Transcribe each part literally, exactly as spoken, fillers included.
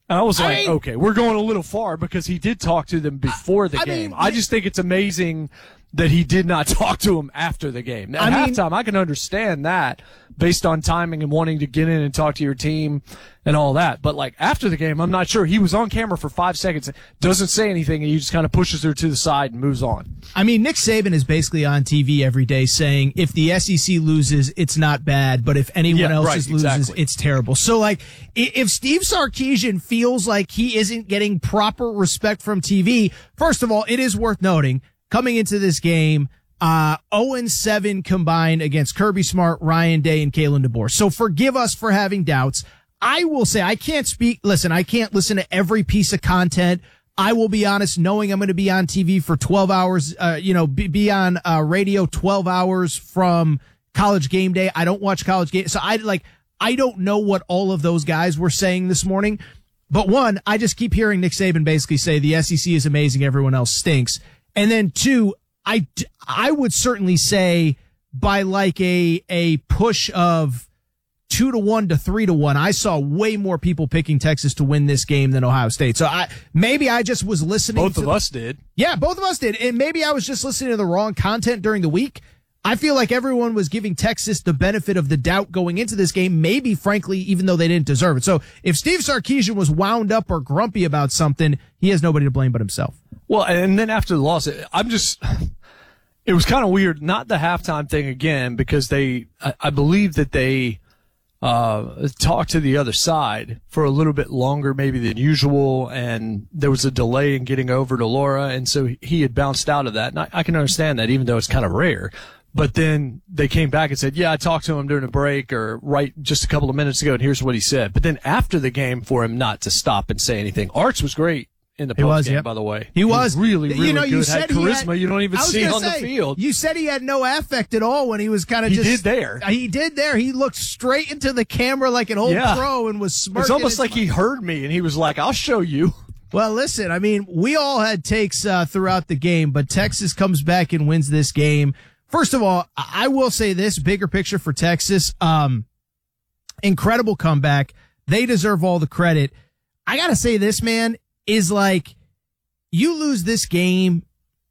And I was I like, mean, okay, we're going a little far because he did talk to them before the I game. mean, I just think it's amazing that he did not talk to them after the game. At I mean, halftime, I can understand that based on timing and wanting to get in and talk to your team and all that. But, like, after the game, I'm not sure. He was on camera for five seconds, doesn't say anything, and he just kind of pushes her to the side and moves on. I mean, Nick Saban is basically on T V every day saying if the S E C loses, it's not bad, but if anyone Yeah, else right, loses, exactly. it's terrible. So, like, i- if Steve Sarkisian feels like he isn't getting proper respect from T V, first of all, it is worth noting, coming into this game, Uh, oh and seven combined against Kirby Smart, Ryan Day, and Kalen DeBoer. So forgive us for having doubts. I will say I can't speak. Listen, I can't listen to every piece of content. I will be honest, knowing I'm going to be on T V for twelve hours, uh, you know, be, be on uh, radio twelve hours from College Game Day. I don't watch College Game. So I like, I don't know what all of those guys were saying this morning. But one, I just keep hearing Nick Saban basically say the S E C is amazing. Everyone else stinks. And then two, I, I would certainly say by like a, a push of two to one to three to one, I saw way more people picking Texas to win this game than Ohio State. So I, maybe I just was listening. Both to of the, us did. Yeah, both of us did. And maybe I was just listening to the wrong content during the week. I feel like everyone was giving Texas the benefit of the doubt going into this game, maybe frankly, even though they didn't deserve it. So if Steve Sarkisian was wound up or grumpy about something, he has nobody to blame but himself. Well, and then after the loss, I'm just, it was kind of weird. Not the halftime thing again, because they, I, I believe that they, uh, talked to the other side for a little bit longer maybe than usual. And there was a delay in getting over to Laura. And so he had bounced out of that. And I, I can understand that, even though it's kind of rare. But then they came back and said, yeah, I talked to him during a break or right just a couple of minutes ago, and here's what he said. But then after the game, for him not to stop and say anything. Arch was great in the post game, yep. by the way. He was. He was really, really you know, good. You said had charisma had, you don't even see on say, the field. You said he had no affect at all when he was kind of just. He did there. He did there. He looked straight into the camera like an old yeah. pro and was smirking. It's almost like he heard me, and he was like, I'll show you. Well, listen, I mean, we all had takes uh, throughout the game, but Texas comes back and wins this game. First of all, I will say this, bigger picture for Texas, um, incredible comeback. They deserve all the credit. I gotta say this, man, is like, you lose this game,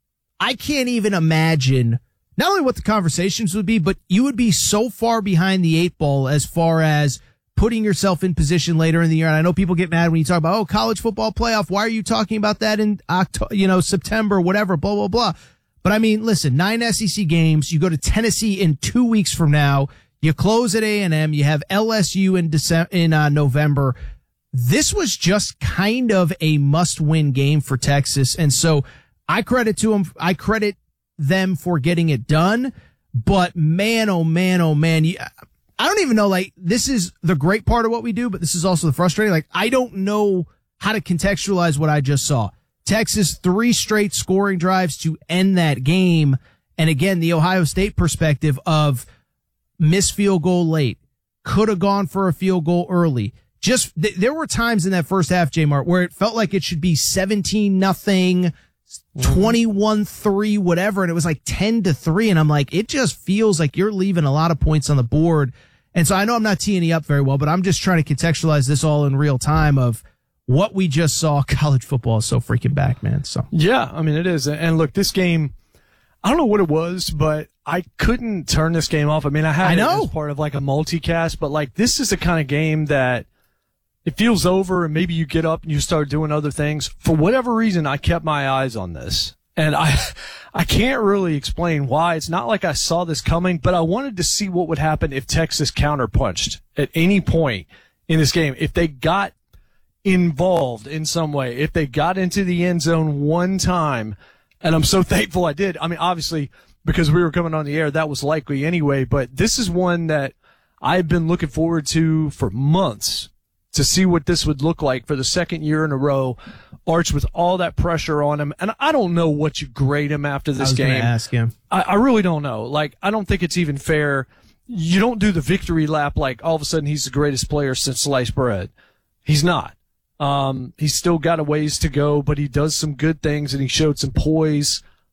I can't even imagine not only what the conversations would be, but you would be so far behind the eight ball as far as putting yourself in position later in the year. And I know people get mad when you talk about, oh, college football playoff. Why are you talking about that in October, you know, September, whatever, blah, blah, blah. But I mean, listen, nine S E C games. You go to Tennessee in two weeks from now. You close at A and M. You have L S U in December, in uh, November. This was just kind of a must-win game for Texas, and so I credit to them. I credit them for getting it done. But man, oh man, oh man, you, I don't even know. Like, this is the great part of what we do, but this is also the frustrating. Like, I don't know how to contextualize what I just saw. Texas, three straight scoring drives to end that game. And again, the Ohio State perspective of missed field goal late, could have gone for a field goal early. Just, th- there were times in that first half, J-Mart, where it felt like it should be seventeen nothing, twenty-one three, whatever. And it was like ten to three. And I'm like, it just feels like you're leaving a lot of points on the board. And so I know I'm not teeing you up very well, but I'm just trying to contextualize this all in real time of what we just saw. College football is so freaking back, man. So yeah, I mean, it is. And look, this game, I don't know what it was, but I couldn't turn this game off. I mean, I had I know. it as part of like a multicast, but like, this is the kind of game that it feels over and maybe you get up and you start doing other things. For whatever reason, I kept my eyes on this. And I, I can't really explain why. It's not like I saw this coming, but I wanted to see what would happen if Texas counterpunched at any point in this game. If they got involved in some way, if they got into the end zone one time, and I'm so thankful I did. I mean, obviously, because we were coming on the air, that was likely anyway, but this is one that I've been looking forward to for months to see what this would look like for the second year in a row. Arch with all that pressure on him. And I don't know what you grade him after this I was game. gonna ask him. I, I really don't know. Like, I don't think it's even fair. You don't do the victory lap like all of a sudden he's the greatest player since sliced bread. He's not. Um, he's still got a ways to go, but he does some good things and he showed some poise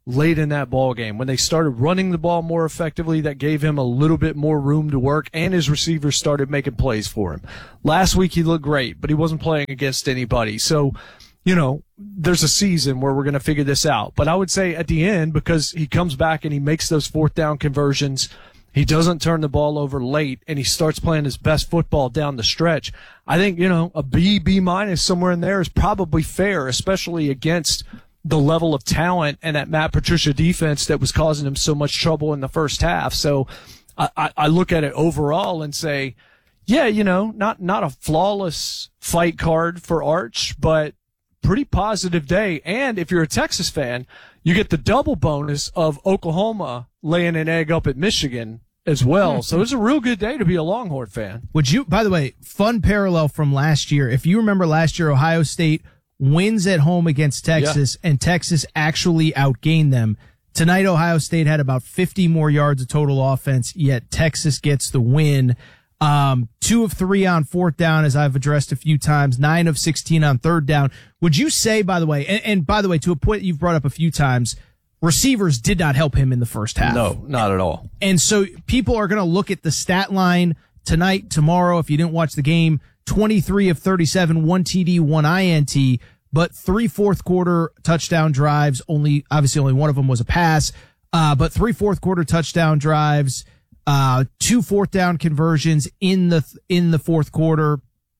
late in that ball game when they started running the ball more effectively. That gave him a little bit more room to work, and his receivers started making plays for him. Last week he looked great, but he wasn't playing against anybody. So, you know, there's a season where we're going to figure this out. But I would say at the end, because he comes back and he makes those fourth down conversions, he doesn't turn the ball over late, and he starts playing his best football down the stretch. I think, you know, a B, B minus somewhere in there is probably fair, especially against the level of talent and that Matt Patricia defense that was causing him so much trouble in the first half. So I, I look at it overall and say, yeah, you know, not, not a flawless fight card for Arch, but pretty positive day. And if you're a Texas fan, you get the double bonus of Oklahoma laying an egg up at Michigan as well. So it's a real good day to be a Longhorn fan. Would you, by the way, fun parallel from last year. If you remember last year, Ohio State wins at home against Texas, yeah. and Texas actually outgained them. Tonight, Ohio State had about fifty more yards of total offense, yet Texas gets the win. Um, two of three on fourth down, as I've addressed a few times, nine of sixteen on third down. Would you say, by the way, and, and by the way, to a point you've brought up a few times, receivers did not help him in the first half? No, not at all. And so people are going to look at the stat line tonight, tomorrow, if you didn't watch the game, twenty-three of thirty-seven, one T D, one I N T, but three fourth quarter touchdown drives. Only, obviously only one of them was a pass, uh, but three fourth quarter touchdown drives, uh, two fourth down conversions in the, in the fourth quarter.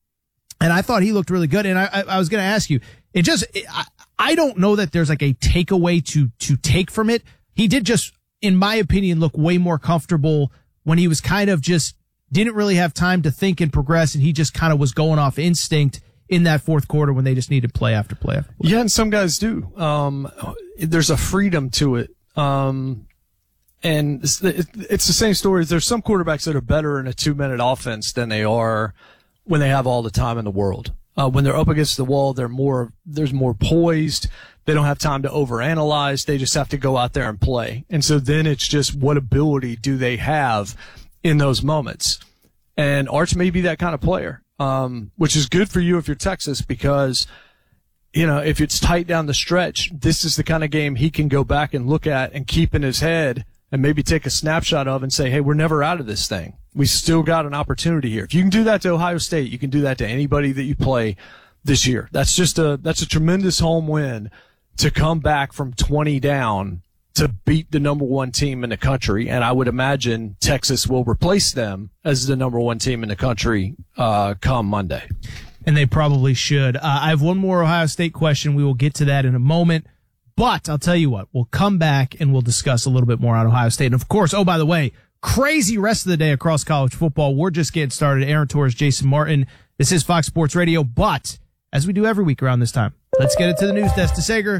And I thought he looked really good. And I, I, I was going to ask you, it just, it, I, I don't know that there's like a takeaway to, to take from it. He did just, in my opinion, look way more comfortable when he was kind of just didn't really have time to think and progress, and he just kind of was going off instinct in that fourth quarter when they just needed play after play after play. Yeah, and some guys do. Um, there's a freedom to it. Um, and it's, it's the same story. There's some quarterbacks that are better in a two-minute offense than they are when they have all the time in the world. Uh, when they're up against the wall, they're more, there's more poised. They don't have time to overanalyze. They just have to go out there and play. And so then it's just what ability do they have in those moments? And Arch may be that kind of player, um, which is good for you if you're Texas, because, you know, if it's tight down the stretch, this is the kind of game he can go back and look at and keep in his head and maybe take a snapshot of and say, hey, we're never out of this thing. We still got an opportunity here. If you can do that to Ohio State, you can do that to anybody that you play this year. That's just a, that's a tremendous home win to come back from twenty down to beat the number one team in the country. And I would imagine Texas will replace them as the number one team in the country, uh, come Monday. And they probably should. Uh, I have one more Ohio State question. We will get to that in a moment. But I'll tell you what, we'll come back and we'll discuss a little bit more on Ohio State. And of course, oh, by the way, crazy rest of the day across college football. We're just getting started. Aaron Torres, Jason Martin. This is Fox Sports Radio. But as we do every week around this time, let's get it to the news desk. DeSager,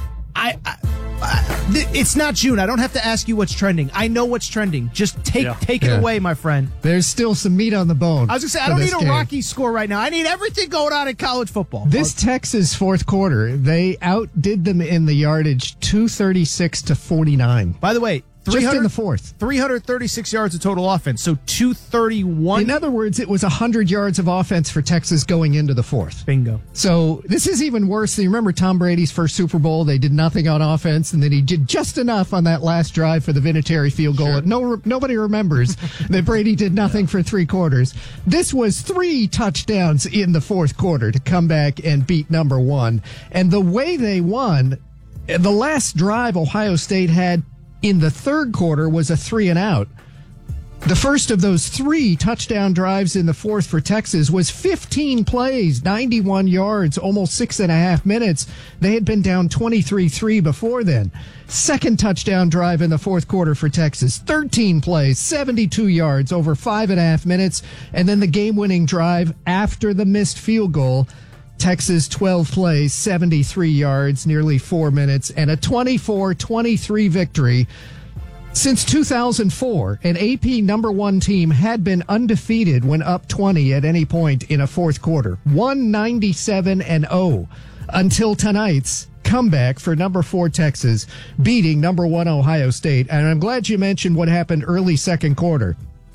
I, I, I, it's not June. I don't have to ask you what's trending. I know what's trending. Just take yeah. take it yeah. away, my friend. There's still some meat on the bone. I was going to say, I don't need a game. Rocky score right now. I need everything going on in college football. This okay. Texas fourth quarter, they outdid them in the yardage two thirty-six to forty-nine. By the way, just in the fourth. three hundred thirty-six yards of total offense, so two thirty-one. In other words, it was one hundred yards of offense for Texas going into the fourth. Bingo. So this is even worse. You remember Tom Brady's first Super Bowl? They did nothing on offense, and then he did just enough on that last drive for the Vinatieri field goal. Sure. No, nobody remembers that Brady did nothing for three quarters. This was three touchdowns in the fourth quarter to come back and beat number one. And the way they won, the last drive Ohio State had in the third quarter was a three and out. The first of those three touchdown drives in the fourth for Texas was fifteen plays, ninety-one yards, almost six and a half minutes. They had been down twenty-three three before then. Second touchdown drive in the fourth quarter for Texas, thirteen plays, seventy-two yards, over five and a half minutes. And then the game-winning drive after the missed field goal. Texas, twelve plays, seventy-three yards, nearly four minutes, and a twenty-four twenty-three victory. Since two thousand four, an A P number one team had been undefeated when up twenty at any point in a fourth quarter. one ninety-seven and oh until tonight's comeback for number four Texas, beating number one Ohio State. And I'm glad you mentioned what happened early second quarter.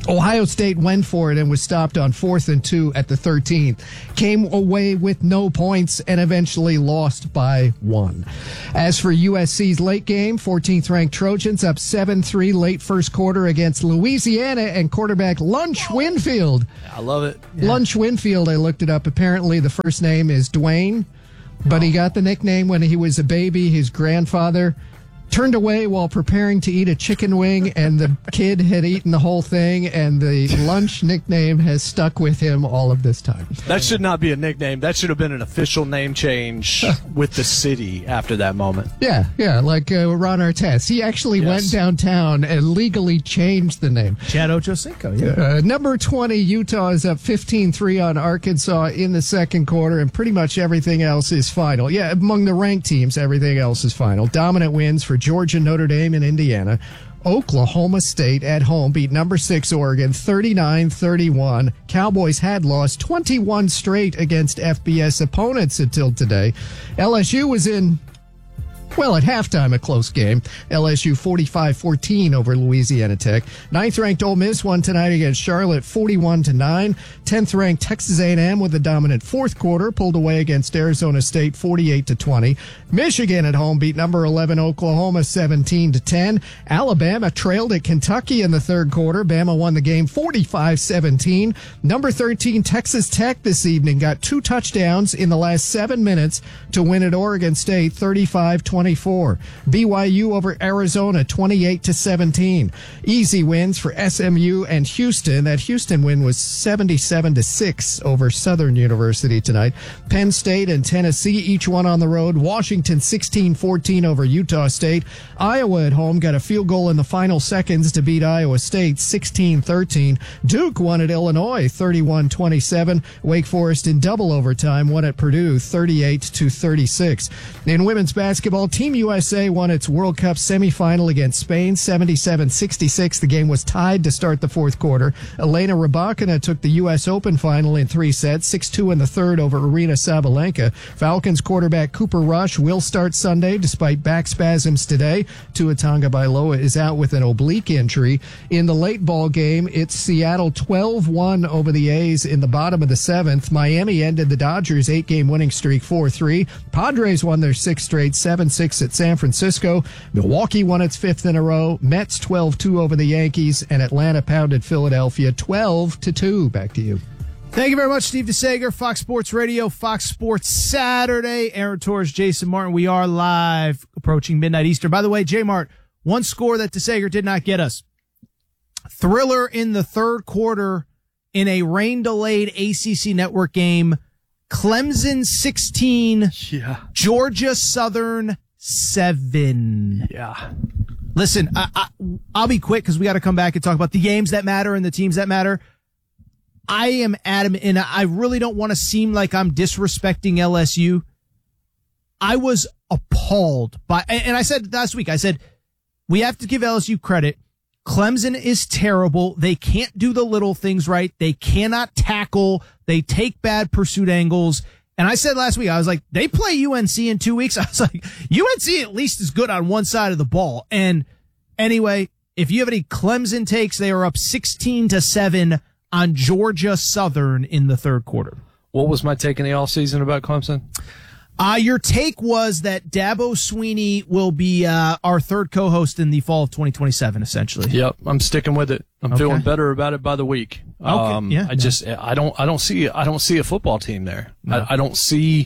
Ohio State went for it and was stopped on fourth and two at the thirteenth. Came away with no points and eventually lost by one. As for U S C's late game, fourteenth-ranked Trojans up seven three late first quarter against Louisiana and quarterback Lunch Winfield. I love it. Yeah. Lunch Winfield, I looked it up. Apparently the first name is Dwayne, but he got the nickname when he was a baby. His grandfather turned away while preparing to eat a chicken wing, and the kid had eaten the whole thing, and the Lunch nickname has stuck with him all of this time. That should not be a nickname. That should have been an official name change with the city after that moment. Yeah, yeah, like uh, Ron Artest. He actually yes. went downtown and legally changed the name. Chad Ochocinco, yeah. Uh, number twenty, Utah is up fifteen three on Arkansas in the second quarter, and pretty much everything else is final. Yeah, among the ranked teams, everything else is final. Dominant wins for Georgia, Notre Dame, and Indiana. Oklahoma State at home beat number six Oregon thirty-nine thirty-one. Cowboys had lost twenty-one straight against F B S opponents until today. L S U was in, well, at halftime, a close game. L S U forty-five fourteen over Louisiana Tech. Ninth-ranked Ole Miss won tonight against Charlotte forty-one to nine. Tenth-ranked Texas A and M with a dominant fourth quarter pulled away against Arizona State forty-eight to twenty. Michigan at home beat number eleven Oklahoma seventeen to ten. Alabama trailed at Kentucky in the third quarter. Bama won the game forty-five seventeen. Number thirteen Texas Tech this evening got two touchdowns in the last seven minutes to win at Oregon State thirty-five twenty-four. B Y U over Arizona twenty-eight to seventeen. Easy wins for S M U and Houston. That Houston win was seventy-seven to six over Southern University tonight. Penn State and Tennessee each one on the road. Washington sixteen fourteen over Utah State. Iowa at home got a field goal in the final seconds to beat Iowa State sixteen thirteen. Duke won at Illinois thirty-one twenty-seven. Wake Forest in double overtime won at Purdue thirty-eight to thirty-six. In women's basketball, Team U S A won its World Cup semifinal against Spain seventy-seven sixty-six. The game was tied to start the fourth quarter. Elena Rybakina took the U S Open final in three sets, six two in the third over Aryna Sabalenka. Falcons quarterback Cooper Rush will start Sunday despite back spasms today. Tua Tagovailoa is out with an oblique injury. In the late ball game, it's Seattle twelve one over the A's in the bottom of the seventh. Miami ended the Dodgers' eight-game winning streak four three. Padres won their sixth straight seven six at San Francisco. Milwaukee won its fifth in a row. Mets twelve two over the Yankees, and Atlanta pounded Philadelphia twelve to two. Back to you. Thank you very much, Steve DeSager, Fox Sports Radio, Fox Sports Saturday. Aaron Torres, Jason Martin. We are live, approaching midnight Eastern. By the way, J-Mart, one score that DeSager did not get us. Thriller in the third quarter in a rain-delayed A C C Network game. Clemson sixteen, yeah. Georgia Southern seven. Yeah. Listen, I, I, I'll be quick because we got to come back and talk about the games that matter and the teams that matter. I am adamant, and I really don't want to seem like I'm disrespecting L S U. I was appalled by, and I said last week, I said, we have to give L S U credit. Clemson is terrible. They can't do the little things right. They cannot tackle. They take bad pursuit angles. And I said last week, I was like, they play U N C in two weeks. I was like, U N C at least is good on one side of the ball. And anyway, if you have any Clemson takes, they are up sixteen to seven on Georgia Southern in the third quarter. What was my take in the all season about Clemson? Uh, your take was that Dabo Swinney will be uh, our third co-host in the fall of twenty twenty-seven, essentially. Yep, I'm sticking with it. I'm okay. feeling better about it by the week. Okay. Um, yeah, I just, I don't, I don't see, I don't see a football team there. No. I, I don't see.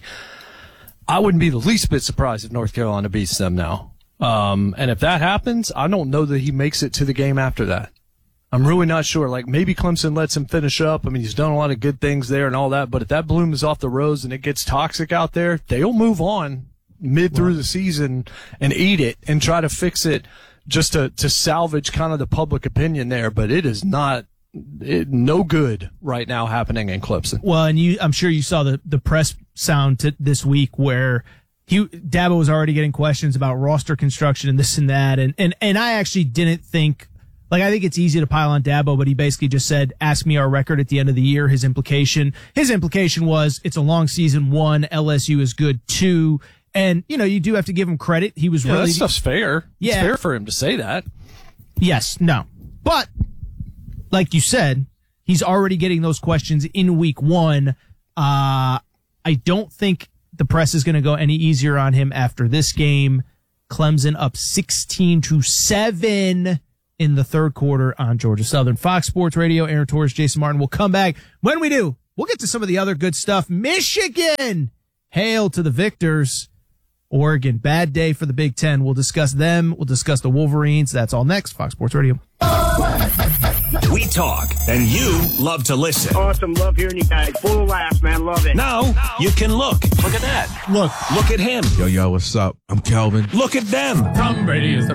I wouldn't be the least bit surprised if North Carolina beats them now. Um, and if that happens, I don't know that he makes it to the game after that. I'm really not sure. Like, maybe Clemson lets him finish up. I mean, he's done a lot of good things there and all that, but if that bloom is off the rose and it gets toxic out there, they'll move on mid through the season and eat it and try to fix it just to, to salvage kind of the public opinion there. But it is not, it, no good right now happening in Clemson. Well, and you, I'm sure you saw the, the press sound to this week where he, Dabo was already getting questions about roster construction and this and that. And, and, and I actually didn't think, Like, I think it's easy to pile on Dabo, but he basically just said, ask me our record at the end of the year. His implication, his implication was it's a long season. One, L S U is good. Two, and, you know, you do have to give him credit. He was yeah, really. That stuff's fair. Yeah. It's fair for him to say that. Yes, no. But like you said, he's already getting those questions in week one. Uh, I don't think the press is going to go any easier on him after this game. Clemson up sixteen to seven in the third quarter on Georgia Southern. Fox Sports Radio, Aaron Torres, Jason Martin. We'll come back. When we do, we'll get to some of the other good stuff. Michigan, hail to the victors. Oregon, bad day for the Big Ten. We'll discuss them. We'll discuss the Wolverines. That's all next. Fox Sports Radio. We talk, and you love to listen. Awesome. Love hearing you guys. Full of laughs, man. Love it. Now, you can look. Look at that. Look. Look at him. Yo, yo, what's up? I'm Kelvin. Look at them. Tom Brady is the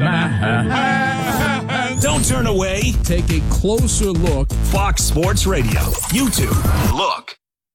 man. Don't turn away. Take a closer look. Fox Sports Radio. YouTube. Look.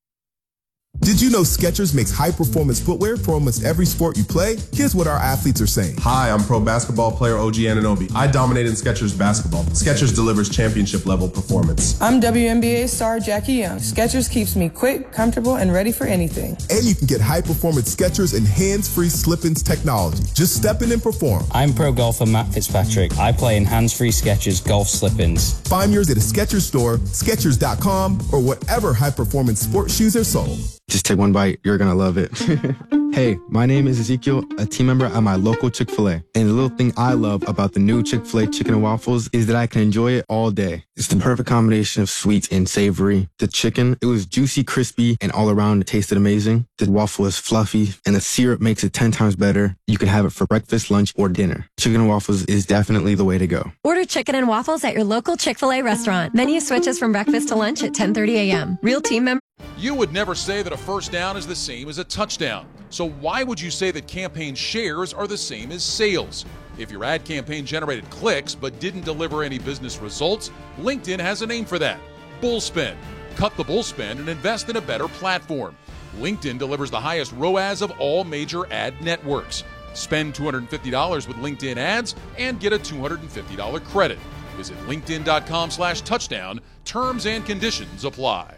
Did you know Skechers makes high-performance footwear for almost every sport you play? Here's what our athletes are saying. Hi, I'm pro basketball player O G Anunoby. I dominate in Skechers basketball. Skechers delivers championship-level performance. I'm W N B A star Jackie Young. Skechers keeps me quick, comfortable, and ready for anything. And you can get high-performance Skechers and hands-free slip-ins technology. Just step in and perform. I'm pro golfer Matt Fitzpatrick. I play in hands-free Skechers golf slip-ins. Find yours at a Skechers store, Skechers dot com, or whatever high-performance sports shoes are sold. Just take one bite. You're going to love it. Hey, my name is Ezekiel, a team member at my local Chick-fil-A. And the little thing I love about the new Chick-fil-A chicken and waffles is that I can enjoy it all day. It's the perfect combination of sweet and savory. The chicken, it was juicy, crispy, and all around it tasted amazing. The waffle is fluffy, and the syrup makes it ten times better. You can have it for breakfast, lunch, or dinner. Chicken and waffles is definitely the way to go. Order chicken and waffles at your local Chick-fil-A restaurant. Menu switches from breakfast to lunch at ten thirty a.m. Real team members. You would never say that a first down is the same as a touchdown. So why would you say that campaign shares are the same as sales? If your ad campaign generated clicks but didn't deliver any business results, LinkedIn has a name for that. Bullspend. Cut the bullspend and invest in a better platform. LinkedIn delivers the highest R O A S of all major ad networks. Spend two hundred fifty dollars with LinkedIn ads and get a two hundred fifty dollars credit. Visit linkedin.com slash touchdown. Terms and conditions apply.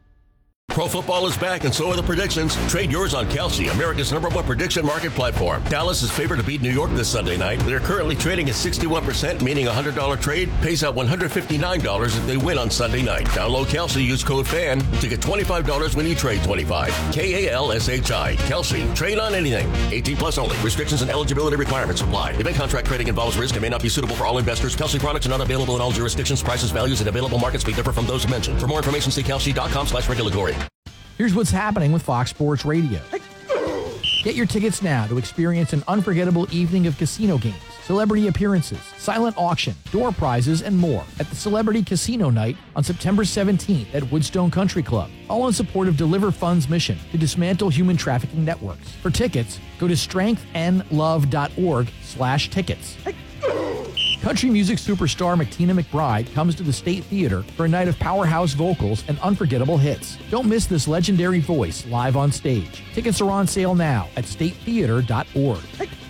Pro football is back, and so are the predictions. Trade yours on Kalshi, America's number one prediction market platform. Dallas is favored to beat New York this Sunday night. They're currently trading at sixty-one percent, meaning a one hundred dollars trade pays out one hundred fifty-nine dollars if they win on Sunday night. Download Kalshi, use code FAN to get twenty-five dollars when you trade twenty-five. K A L S H I. Kalshi. Trade on anything. eighteen plus only. Restrictions and eligibility requirements apply. Event contract trading involves risk and may not be suitable for all investors. Kalshi products are not available in all jurisdictions. Prices, values, and available markets may differ from those mentioned. For more information, see kalshi.com slash regulatory. Here's what's happening with Fox Sports Radio. Get your tickets now to experience an unforgettable evening of casino games, celebrity appearances, silent auction, door prizes, and more at the Celebrity Casino Night on September seventeenth at Woodstone Country Club, all in support of Deliver Fund's mission to dismantle human trafficking networks. For tickets, go to strengthandlove.org slash tickets. Country music superstar McTina McBride comes to the State Theater for a night of powerhouse vocals and unforgettable hits. Don't miss this legendary voice live on stage. Tickets are on sale now at state theater dot org.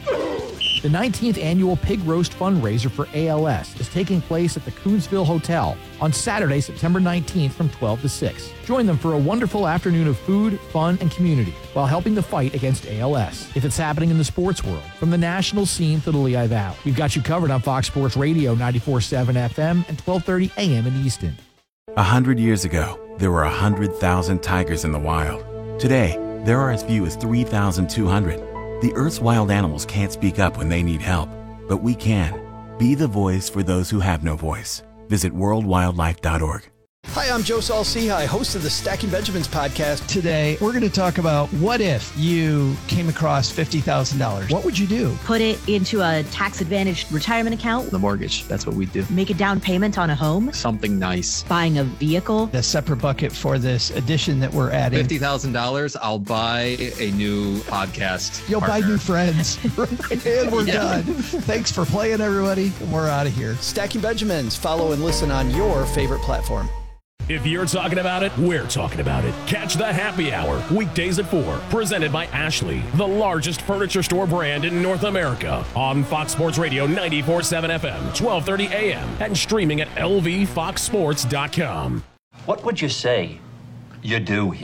The nineteenth annual Pig Roast fundraiser for A L S is taking place at the Coonsville Hotel on Saturday, September nineteenth from twelve to six. Join them for a wonderful afternoon of food, fun, and community while helping the fight against A L S. If it's happening in the sports world, from the national scene to the Lehigh Valley, we've got you covered on Fox Sports Radio ninety-four point seven F M and twelve thirty A M in Easton. A hundred years ago, there were a hundred thousand tigers in the wild. Today, there are as few as three thousand two hundred. The Earth's wild animals can't speak up when they need help, but we can. Be the voice for those who have no voice. Visit world wildlife dot org. Hi, I'm Joe Saul-Sehy, host of the Stacking Benjamins podcast. Today, we're going to talk about what if you came across fifty thousand dollars. What would you do? Put it into a tax-advantaged retirement account. The mortgage, that's what we do. Make a down payment on a home. Something nice. Buying a vehicle. A separate bucket for this addition that we're adding. fifty thousand dollars, I'll buy a new podcast You'll partner. buy new friends. And we're yeah. done. Thanks for playing, everybody. We're out of here. Stacking Benjamins. Follow and listen on your favorite platform. If you're talking about it, we're talking about it. Catch the Happy Hour, weekdays at four, presented by Ashley, the largest furniture store brand in North America, on Fox Sports Radio ninety-four point seven F M, twelve thirty A M, and streaming at L V fox sports dot com. What would you say you do here?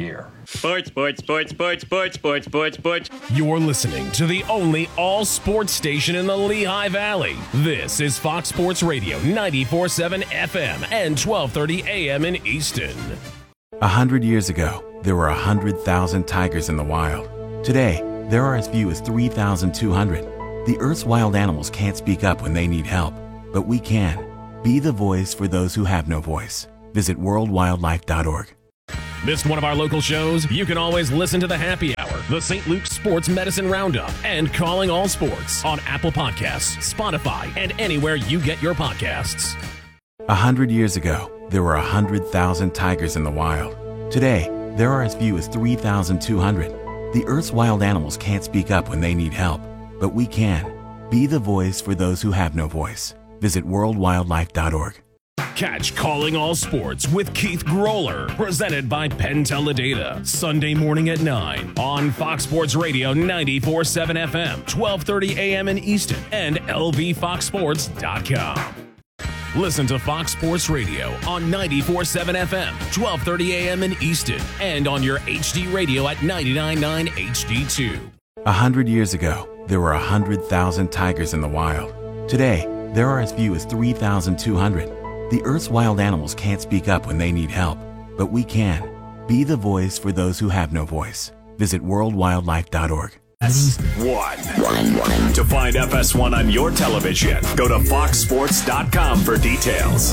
Sports, sports, sports, sports, sports, sports, sports, sports. You're listening to the only all-sports station in the Lehigh Valley. This is Fox Sports Radio, ninety-four point seven F M and twelve thirty A M in Easton. A hundred years ago, there were a hundred thousand tigers in the wild. Today, there are as few as three thousand two hundred. The Earth's wild animals can't speak up when they need help, but we can. Be the voice for those who have no voice. Visit world wildlife dot org. Missed one of our local shows? You can always listen to the Happy Hour, the Saint Luke's Sports Medicine Roundup, and Calling All Sports on Apple Podcasts, Spotify, and anywhere you get your podcasts. A hundred years ago, there were a hundred thousand tigers in the wild. Today, there are as few as three thousand two hundred. The Earth's wild animals can't speak up when they need help, but we can. Be the voice for those who have no voice. Visit world wildlife dot org. Catch Calling All Sports with Keith Groller, presented by Penn Teledata, Sunday morning at nine on Fox Sports Radio ninety-four point seven F M, twelve thirty A M in Easton, and L V fox sports dot com. Listen to Fox Sports Radio on ninety-four point seven F M, twelve thirty A M in Easton, and on your H D radio at ninety-nine point nine H D two. A hundred years ago, there were a hundred thousand tigers in the wild. Today, there are as few as three thousand two hundred. The Earth's wild animals can't speak up when they need help, but we can. Be the voice for those who have no voice. Visit world wildlife dot org. F S one. To find F S one on your television, go to fox sports dot com for details.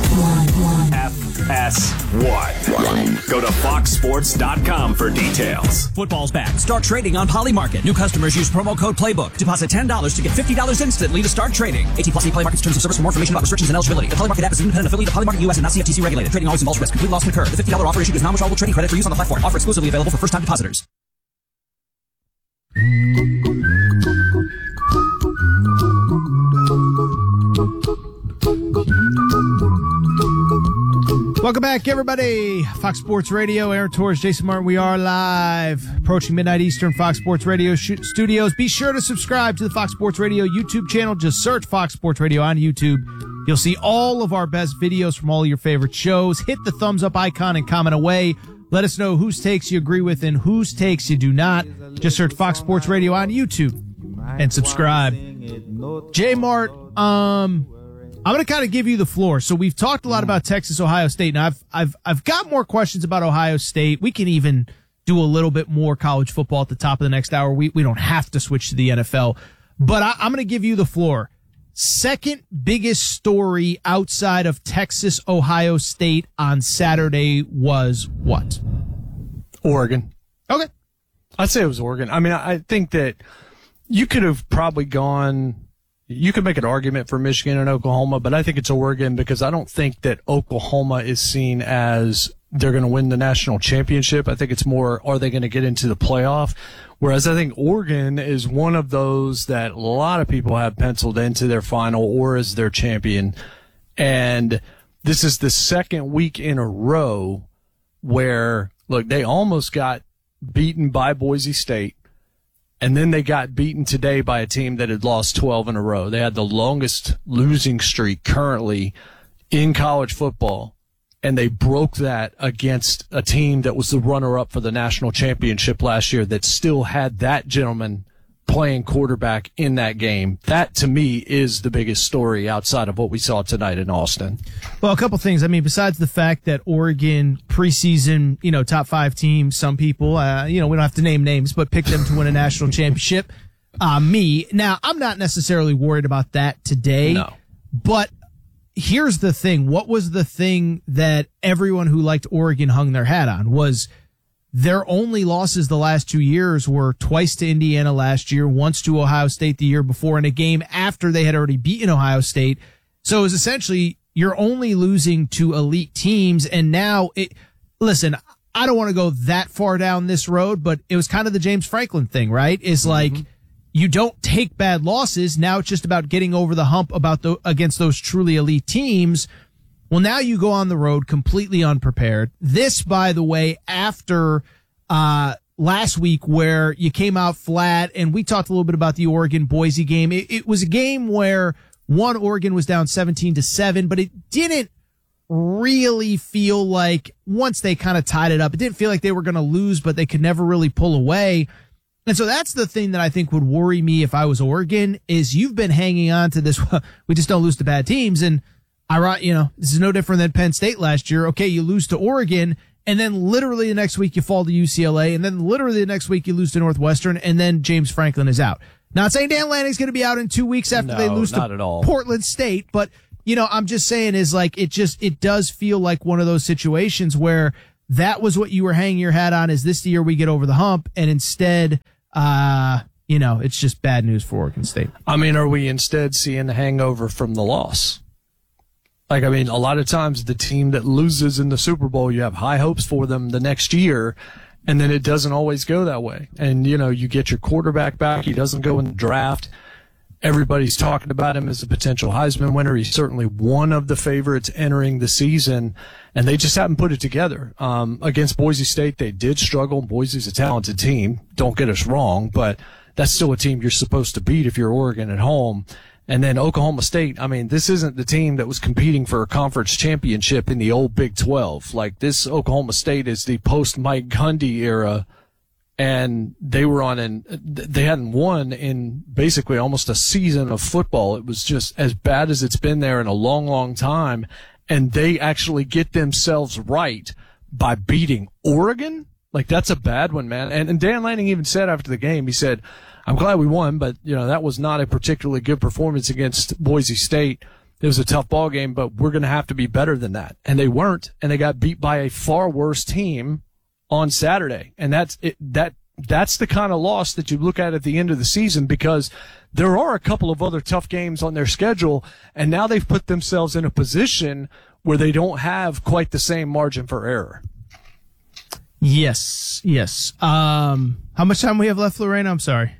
F S one. Go to fox sports dot com for details. Football's back. Start trading on Polymarket. New customers use promo code Playbook. Deposit ten dollars to get fifty dollars instantly to start trading. eighteen plus Polymarket's terms of service for more information about restrictions and eligibility. The Polymarket app is an independent affiliate of Polymarket U S and not C F T C regulated. Trading always involves risk. Complete loss can occur. The fifty dollars offer issued is non-withdrawable trading credit for use on the platform. Offer exclusively available for first-time depositors. Welcome back, everybody. Fox Sports Radio, Aaron Torres, Jason Martin. We are live, approaching midnight Eastern, Fox Sports Radio sh- studios. Be sure to subscribe to the Fox Sports Radio YouTube channel. Just search Fox Sports Radio on YouTube. You'll see all of our best videos from all of your favorite shows. Hit the thumbs up icon and comment away. Let us know whose takes you agree with and whose takes you do not. Just search Fox Sports Radio on YouTube and subscribe. J Mart, um, I'm going to kind of give you the floor. So we've talked a lot about Texas, Ohio State. Now I've, I've, I've got more questions about Ohio State. We can even do a little bit more college football at the top of the next hour. We, we don't have to switch to the N F L, but I, I'm going to give you the floor. Second biggest story outside of Texas, Ohio State on Saturday was what? Oregon. Okay. I'd say it was Oregon. I mean, I think that you could have probably gone, you could make an argument for Michigan and Oklahoma, but I think it's Oregon because I don't think that Oklahoma is seen as they're going to win the national championship. I think it's more, are they going to get into the playoff? Whereas I think Oregon is one of those that a lot of people have penciled into their final or as their champion. And this is the second week in a row where, look, they almost got beaten by Boise State. And then they got beaten today by a team that had lost twelve in a row. They had the longest losing streak currently in college football. And they broke that against a team that was the runner-up for the national championship last year that still had that gentleman playing quarterback in that game. That, to me, is the biggest story outside of what we saw tonight in Austin. Well, a couple things. I mean, besides the fact that Oregon preseason, you know, top five team, some people, uh, you know, we don't have to name names, but picked them to win a national championship. Uh, me. Now, I'm not necessarily worried about that today. No. But here's the thing. What was the thing that everyone who liked Oregon hung their hat on was their only losses the last two years were twice to Indiana last year, once to Ohio State the year before in a game after they had already beaten Ohio State. So it was essentially you're only losing to elite teams. And now it, listen, I don't want to go that far down this road, but it was kind of the James Franklin thing, right? Is like, mm-hmm. You don't take bad losses. Now it's just about getting over the hump about the, against those truly elite teams. Well, now you go on the road completely unprepared. This, by the way, after uh last week where you came out flat, and we talked a little bit about the Oregon-Boise game. It, it was a game where, one, Oregon was down seventeen to seven, but it didn't really feel like once they kind of tied it up, it didn't feel like they were going to lose, but they could never really pull away. And so that's the thing that I think would worry me if I was Oregon is you've been hanging on to this. We just don't lose to bad teams. And I, you know, this is no different than Penn State last year. Okay. You lose to Oregon and then literally the next week you fall to U C L A and then literally the next week you lose to Northwestern and then James Franklin is out. Not saying Dan Lanning's going to be out in two weeks after no, they lose not to at all. Portland State, but you know, I'm just saying is like, it just, it does feel like one of those situations where that was what you were hanging your hat on. Is this the year we get over the hump? And instead, uh, you know, it's just bad news for Oregon State. I mean, are we instead seeing the hangover from the loss? Like, I mean, a lot of times the team that loses in the Super Bowl, you have high hopes for them the next year, and then it doesn't always go that way. And, you know, you get your quarterback back. He doesn't go in the draft. Everybody's talking about him as a potential Heisman winner. He's certainly one of the favorites entering the season, and they just haven't put it together. Um, against Boise State, they did struggle. Boise's a talented team. Don't get us wrong, but that's still a team you're supposed to beat if you're Oregon at home. And then Oklahoma State, I mean, this isn't the team that was competing for a conference championship in the old Big twelve. Like, this Oklahoma State is the post-Mike Gundy era, and they were on an, they hadn't won in basically almost a season of football. It was just as bad as it's been there in a long, long time. And they actually get themselves right by beating Oregon. Like, that's a bad one, man. And, and Dan Lanning even said after the game, he said, I'm glad we won, but you know, that was not a particularly good performance against Boise State. It was a tough ball game, but we're going to have to be better than that. And they weren't, and they got beat by a far worse team on Saturday. And that's it, that, that's the kind of loss that you look at at the end of the season, because there are a couple of other tough games on their schedule, and now they've put themselves in a position where they don't have quite the same margin for error. Yes, yes. Um, how much time we have left, Lorena? I'm sorry.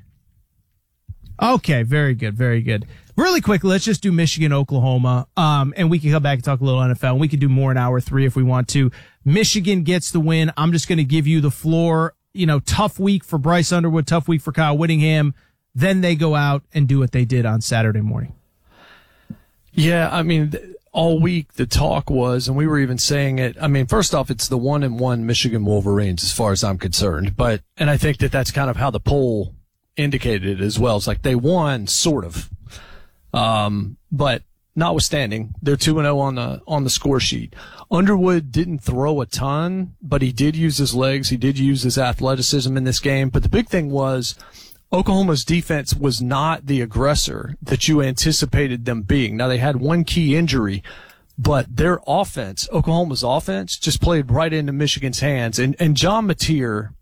Okay, very good, very good. Really quickly, let's just do Michigan, Oklahoma, um, and we can come back and talk a little N F L, and we can do more in hour three if we want to. Michigan gets the win. I'm just going to give you the floor. You know, tough week for Bryce Underwood, tough week for Kyle Whittingham. Then they go out and do what they did on Saturday morning. Yeah, I mean, all week the talk was, and we were even saying it, I mean, first off, it's the one and one Michigan Wolverines as far as I'm concerned. But, and I think that that's kind of how the poll indicated it as well. It's like they won, sort of. Um, but notwithstanding, they're two and oh on the, on the score sheet. Underwood didn't throw a ton, but he did use his legs. He did use his athleticism in this game. But the big thing was Oklahoma's defense was not the aggressor that you anticipated them being. Now, they had one key injury, but their offense, Oklahoma's offense, just played right into Michigan's hands. And, and John Mateer,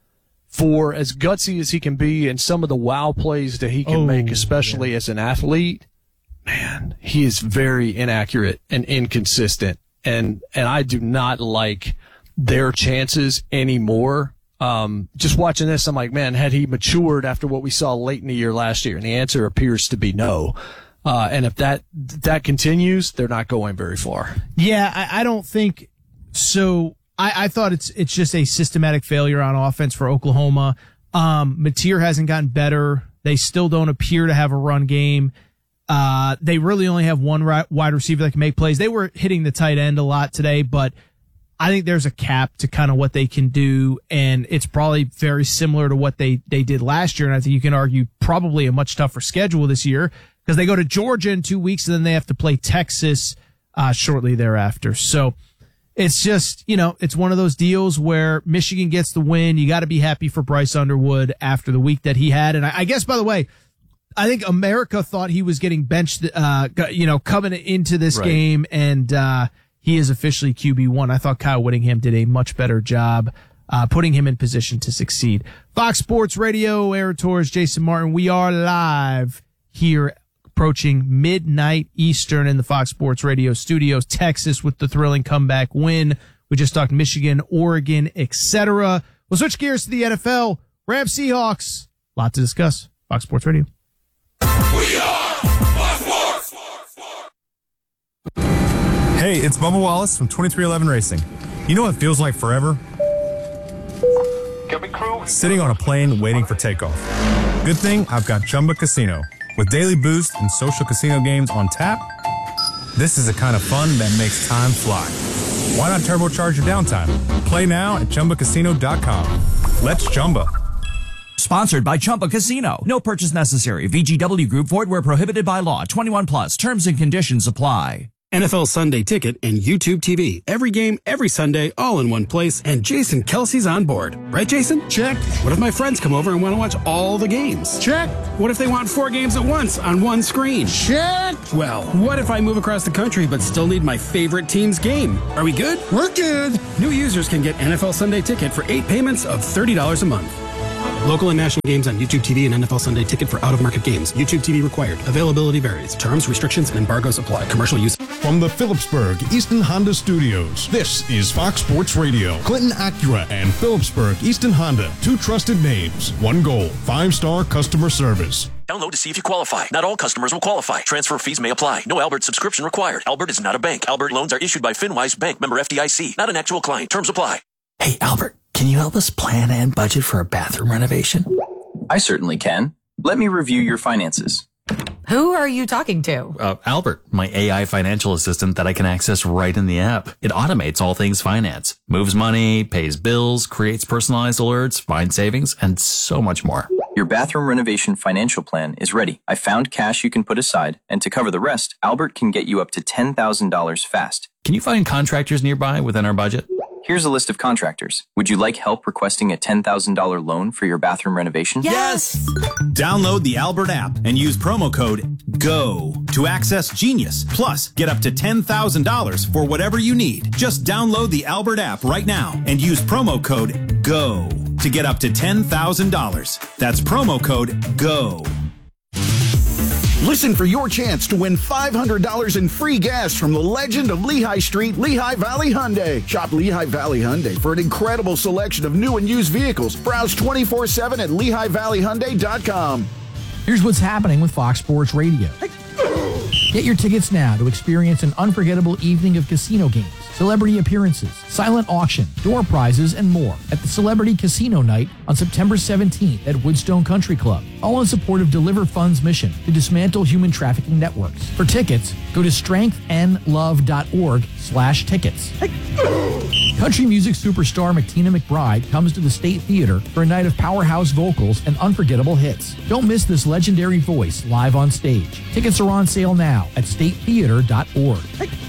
for as gutsy as he can be and some of the wow plays that he can oh, make, especially yeah. as an athlete, man, he is very inaccurate and inconsistent. And, and I do not like their chances anymore. Um, just watching this, I'm like, man, had he matured after what we saw late in the year last year? And the answer appears to be no. Uh, and if that, that continues, they're not going very far. Yeah, I, I don't think so. I, I thought it's, it's just a systematic failure on offense for Oklahoma. Um, Mateer hasn't gotten better. They still don't appear to have a run game. Uh, they really only have one right, wide receiver that can make plays. They were hitting the tight end a lot today, but I think there's a cap to kind of what they can do, and it's probably very similar to what they, they did last year. And I think you can argue probably a much tougher schedule this year because they go to Georgia in two weeks and then they have to play Texas, uh, shortly thereafter. So it's just, you know, it's one of those deals where Michigan gets the win. You got to be happy for Bryce Underwood after the week that he had. And I, I guess, by the way, I think America thought he was getting benched, uh, you know, coming into this right. game, and, uh, he is officially Q B one. I thought Kyle Whittingham did a much better job, uh, putting him in position to succeed. Fox Sports Radio, Aaron Torres, Jason Martin. We are live here approaching midnight Eastern in the Fox Sports Radio studios. Texas with the thrilling comeback win. We just talked Michigan, Oregon, et cetera. We'll switch gears to the N F L. Rams Seahawks. A lot to discuss. Fox Sports Radio. We are Fox Sports. Hey, it's Bubba Wallace from twenty-three eleven Racing. You know what feels like forever? Sitting on a plane waiting for takeoff. Good thing I've got Chumba Casino. With daily boost and social casino games on tap, This is the kind of fun that makes time fly. Why not turbocharge your downtime? Play now at Chumba Casino dot com. Let's Chumba. Sponsored by Chumba Casino. No purchase necessary. V G W Group. Void where prohibited by law. twenty-one plus. Terms and conditions apply. N F L Sunday Ticket and YouTube T V. Every game, every Sunday, all in one place. And Jason Kelsey's on board. Right, Jason? Check. What if my friends come over and want to watch all the games? Check. What if they want four games at once on one screen? Check. Well, what if I move across the country but still need my favorite team's game? Are we good? We're good. New users can get N F L Sunday Ticket for eight payments of thirty dollars a month. Local and national games on YouTube T V and N F L Sunday Ticket for out-of-market games. YouTube T V required. Availability varies. Terms, restrictions, and embargoes apply. Commercial use. From the Phillipsburg Easton Honda Studios, this is Fox Sports Radio. Clinton Acura and Phillipsburg Easton Honda. Two trusted names. One goal. Five-star customer service. Download to see if you qualify. Not all customers will qualify. Transfer fees may apply. No Albert subscription required. Albert is not a bank. Albert loans are issued by FinWise Bank, member F D I C. Not an actual client. Terms apply. Hey, Albert, can you help us plan and budget for a bathroom renovation? I certainly can. Let me review your finances. Who are you talking to? Uh, Albert, my A I financial assistant that I can access right in the app. It automates all things finance, moves money, pays bills, creates personalized alerts, finds savings, and so much more. Your bathroom renovation financial plan is ready. I found cash you can put aside, and to cover the rest, Albert can get you up to ten thousand dollars fast. Can you find contractors nearby within our budget? Here's a list of contractors. Would you like help requesting a ten thousand dollars loan for your bathroom renovation? Yes! Download the Albert app and use promo code GO to access Genius. Plus, get up to ten thousand dollars for whatever you need. Just download the Albert app right now and use promo code GO to get up to ten thousand dollars. That's promo code GO. Listen for your chance to win five hundred dollars in free gas from the legend of Lehigh Street, Lehigh Valley Hyundai. Shop Lehigh Valley Hyundai for an incredible selection of new and used vehicles. Browse twenty-four seven at Lehigh Valley Hyundai dot com. Here's what's happening with Fox Sports Radio. Get your tickets now to experience an unforgettable evening of casino games, celebrity appearances, silent auction, door prizes, and more at the Celebrity Casino Night on September seventeenth at Woodstone Country Club. All in support of Deliver Fund's mission to dismantle human trafficking networks. For tickets, go to strengthandlove.org slash tickets. Country music superstar McTina McBride comes to the State Theater for a night of powerhouse vocals and unforgettable hits. Don't miss this legendary voice live on stage. Tickets are on sale now at state theater dot org.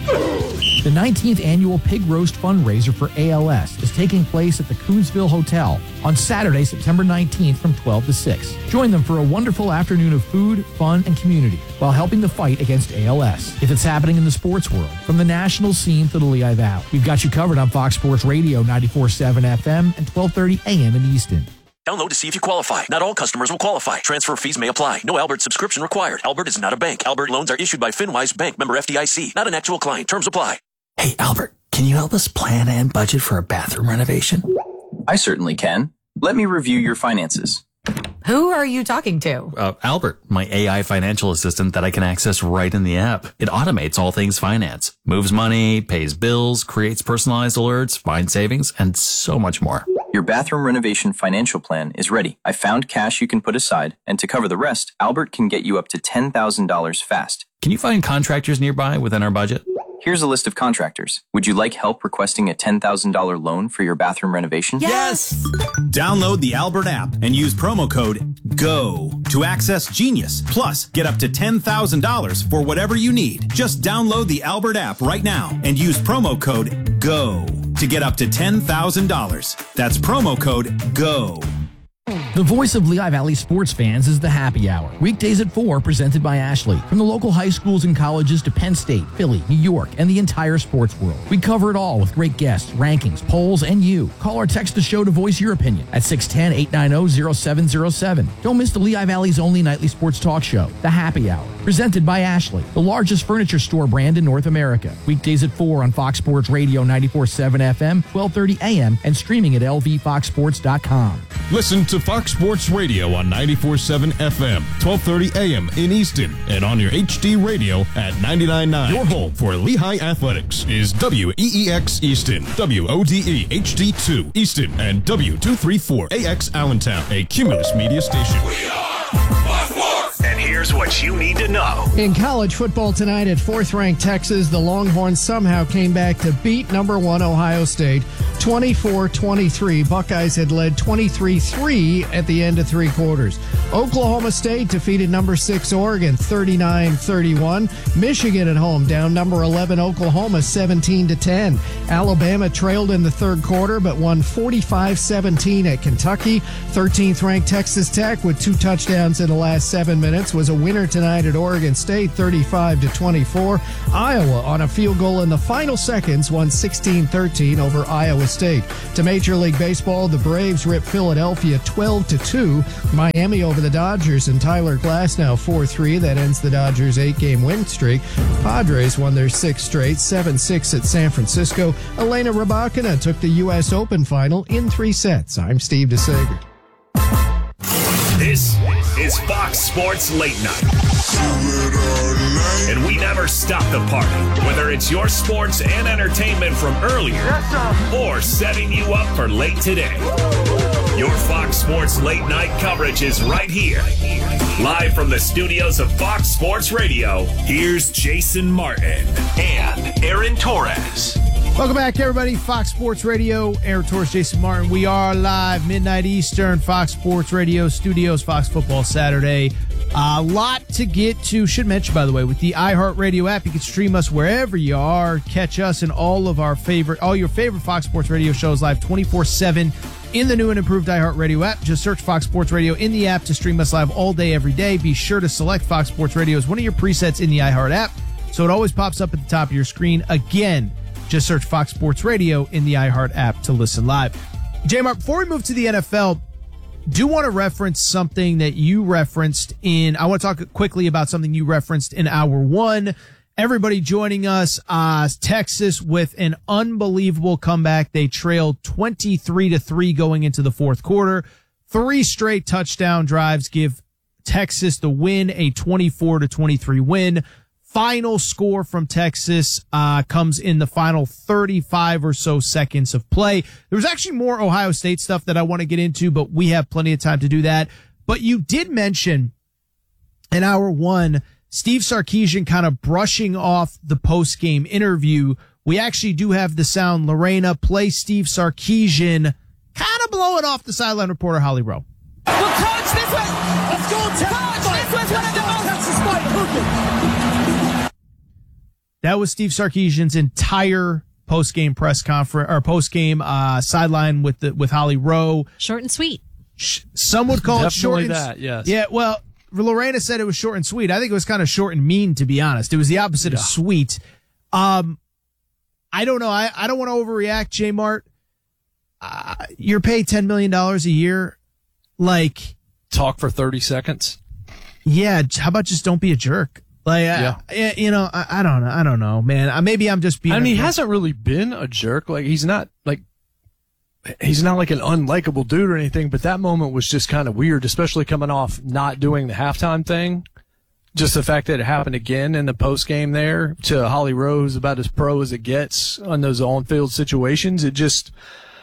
The nineteenth annual Pig Roast fundraiser for A L S is taking place at the Coonsville Hotel on Saturday, September nineteenth from twelve to six. Join them for a wonderful afternoon of food, fun, and community while helping the fight against A L S. If it's happening in the sports world, from the national scene to the Lehigh Valley, we've got you covered on Fox Sports Radio ninety-four point seven F M and twelve thirty A M in Easton. Download to see if you qualify. Not all customers will qualify. Transfer fees may apply. No Albert subscription required. Albert is not a bank. Albert loans are issued by FinWise Bank, member F D I C. Not an actual client. Terms apply. Hey, Albert, can you help us plan and budget for a bathroom renovation? I certainly can. Let me review your finances. Who are you talking to? Uh, Albert, my A I financial assistant that I can access right in the app. It automates all things finance, moves money, pays bills, creates personalized alerts, finds savings, and so much more. Your bathroom renovation financial plan is ready. I found cash you can put aside, and to cover the rest, Albert can get you up to ten thousand dollars fast. Can you find contractors nearby within our budget? Here's a list of contractors. Would you like help requesting a ten thousand dollars loan for your bathroom renovation? Yes! Download the Albert app and use promo code GO to access Genius. Plus, get up to ten thousand dollars for whatever you need. Just download the Albert app right now and use promo code GO to get up to ten thousand dollars. That's promo code GO. The voice of Lehigh Valley sports fans is the Happy Hour. Weekdays at four, presented by Ashley. From the local high schools and colleges to Penn State, Philly, New York, and the entire sports world. We cover it all with great guests, rankings, polls, and you. Call or text the show to voice your opinion at six one zero, eight nine zero, zero seven zero seven. Don't miss the Lehigh Valley's only nightly sports talk show, The Happy Hour. Presented by Ashley, the largest furniture store brand in North America. Weekdays at four on Fox Sports Radio ninety-four point seven F M, twelve thirty A M, and streaming at L V fox sports dot com. Listen to Fox Sports Radio on ninety-four point seven F M, twelve thirty A M in Easton, and on your H D radio at ninety-nine point nine. Your home for Lehigh Athletics is W E E X Easton, W O D E H D two Easton, and W two thirty-four A X Allentown, a Cumulus media station. We are Fox Sports. And here here's what you need to know. In college football tonight at fourth-ranked Texas, the Longhorns somehow came back to beat number one Ohio State twenty-four twenty-three. Buckeyes had led twenty-three three at the end of three quarters. Oklahoma State defeated number six Oregon thirty-nine thirty-one. Michigan at home down number eleven Oklahoma seventeen to ten. Alabama trailed in the third quarter but won forty-five seventeen at Kentucky. thirteenth-ranked Texas Tech with two touchdowns in the last seven minutes was a winner tonight at Oregon State thirty-five to twenty-four. Iowa on a field goal in the final seconds won sixteen thirteen over Iowa State. To Major League Baseball, the Braves ripped Philadelphia twelve to two. Miami over the Dodgers and Tyler Glasnow four three. That ends the Dodgers' eight-game win streak. Padres won their sixth straight, seven six at San Francisco. Elena Rybakina took the U S Open final in three sets. I'm Steve DeSager. This is Fox Sports Late Night. And we never stop the party, whether it's your sports and entertainment from earlier or setting you up for late today. Your Fox Sports Late Night coverage is right here. Live from the studios of Fox Sports Radio, here's Jason Martin and Aaron Torres. Welcome back, everybody. Fox Sports Radio, Aaron Torres, Jason Martin. We are live, midnight Eastern, Fox Sports Radio studios, Fox Football Saturday. A uh, lot to get to. Should mention, by the way, with the iHeartRadio app, you can stream us wherever you are. Catch us in all of our favorite, all your favorite Fox Sports Radio shows live twenty-four seven in the new and improved iHeartRadio app. Just search Fox Sports Radio in the app to stream us live all day, every day. Be sure to select Fox Sports Radio as one of your presets in the iHeart app, so it always pops up at the top of your screen. Again, just search Fox Sports Radio in the iHeart app to listen live. J-Mark, before we move to the N F L, do want to reference something that you referenced in, I want to talk quickly about something you referenced in hour one. Everybody joining us, uh, Texas with an unbelievable comeback. They trailed twenty-three to three going into the fourth quarter. Three straight touchdown drives give Texas the win, a twenty-four to twenty-three win. Final score from Texas uh comes in the final thirty-five or so seconds of play. There was actually more Ohio State stuff that I want to get into, but we have plenty of time to do that. But you did mention in hour one, Steve Sarkisian kind of brushing off the post-game interview. We actually do have the sound. Lorena, play Steve Sarkisian kind of blowing off the sideline reporter Holly Rowe. Well, coach, this was, let's go, Texas. Coach, this was one of the most Texas fight. That was Steve Sarkisian's entire post-game press conference or post-game uh, sideline with the, with Holly Rowe. Short and sweet. Some would call it short and that, yes. Yeah, well, Lorena said it was short and sweet. I think it was kind of short and mean, to be honest. It was the opposite yeah. of sweet. Um, I don't know. I, I don't want to overreact, J Mart. Uh, you're paid ten million dollars a year. Like, talk for thirty seconds. Yeah. How about just don't be a jerk? Like, yeah. I, you know, I, I don't know. I don't know, man. Maybe I'm just being. I mean, he hasn't really been a jerk. Like, he's not like, he's not like an unlikable dude or anything, but that moment was just kind of weird, especially coming off not doing the halftime thing. Just the fact that it happened again in the post game there to Holly Rose, about as pro as it gets on those on field situations. It just,